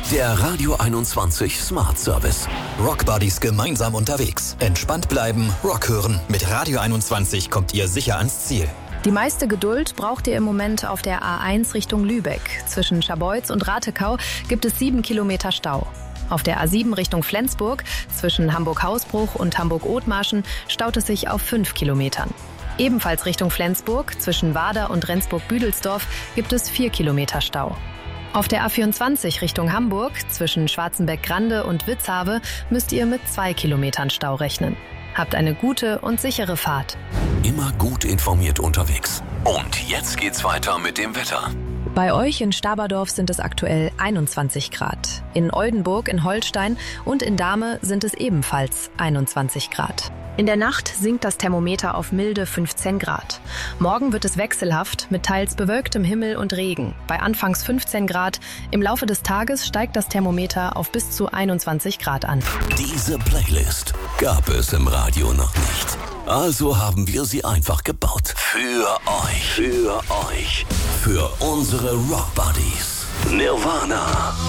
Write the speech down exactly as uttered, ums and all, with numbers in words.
Der Radio einundzwanzig Smart Service. Rock Buddies gemeinsam unterwegs. Entspannt bleiben, Rock hören. Mit Radio einundzwanzig kommt ihr sicher ans Ziel. Die meiste Geduld braucht ihr im Moment auf der A eins Richtung Lübeck. Zwischen Scharbeutz und Ratekau gibt es sieben Kilometer Stau. Auf der A sieben Richtung Flensburg zwischen Hamburg-Hausbruch und Hamburg-Othmarschen staut es sich auf fünf Kilometern. Ebenfalls Richtung Flensburg zwischen Wader und Rendsburg-Büdelsdorf gibt es vier Kilometer Stau. Auf der A vierundzwanzig Richtung Hamburg zwischen Schwarzenbeck-Grande und Witzhave müsst ihr mit zwei Kilometern Stau rechnen. Habt eine gute und sichere Fahrt. Immer gut informiert unterwegs. Und jetzt geht's weiter mit dem Wetter. Bei euch in Staberdorf sind es aktuell einundzwanzig Grad. In Oldenburg, in Holstein und in Dahme sind es ebenfalls einundzwanzig Grad. In der Nacht sinkt das Thermometer auf milde fünfzehn Grad. Morgen wird es wechselhaft mit teils bewölktem Himmel und Regen. Bei anfangs fünfzehn Grad. Im Laufe des Tages steigt das Thermometer auf bis zu einundzwanzig Grad an. Diese Playlist gab es im Radio noch nicht. Also haben wir sie einfach gebaut. Für euch. Für euch. Für unsere Rock Buddies. Nirvana.